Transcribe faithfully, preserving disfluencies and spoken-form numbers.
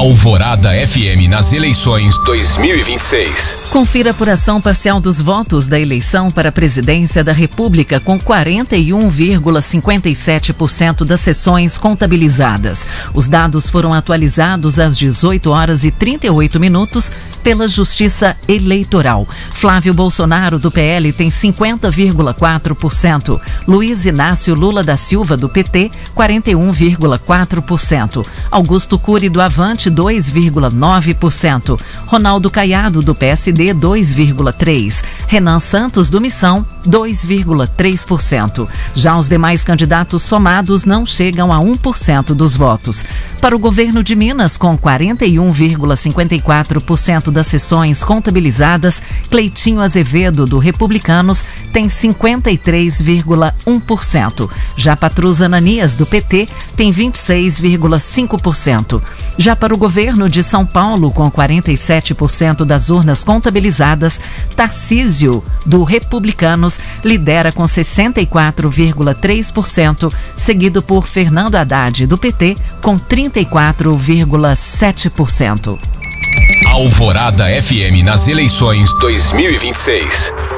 Alvorada F M nas eleições dois mil e vinte e seis. Confira a apuração parcial dos votos da eleição para a presidência da República com quarenta e um vírgula cinquenta e sete por cento das sessões contabilizadas. Os dados foram atualizados às dezoito horas e trinta e oito minutos pela Justiça Eleitoral. Flávio Bolsonaro, do P L, tem cinquenta vírgula quatro por cento. Luiz Inácio Lula da Silva, do P T, quarenta e um vírgula quatro por cento. Augusto Cury, do Avante, dois vírgula nove por cento. Ronaldo Caiado, do P S D, dois vírgula três por cento. Renan Santos, do Missão, dois vírgula três por cento. Já os demais candidatos somados não chegam a um por cento dos votos. Para o governo de Minas, com quarenta e um vírgula cinquenta e quatro por cento das sessões contabilizadas, Cleitinho Azevedo, do Republicanos, tem cinquenta e três vírgula um por cento. Já Patrus Ananias, do P T, tem vinte e seis vírgula cinco por cento. Já para o governo de São Paulo, com quarenta e sete por cento das urnas contabilizadas, Tarcísio, do Republicanos, lidera com sessenta e quatro vírgula três por cento, seguido por Fernando Haddad, do P T, com trinta e quatro vírgula sete por cento. Alvorada F M nas eleições dois mil e vinte e seis.